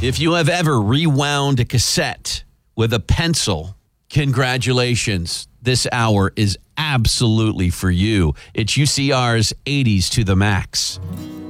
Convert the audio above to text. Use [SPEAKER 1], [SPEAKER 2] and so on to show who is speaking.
[SPEAKER 1] If you have ever rewound a cassette with a pencil, congratulations. This hour is absolutely for you. It's UCR's 80s to the Max.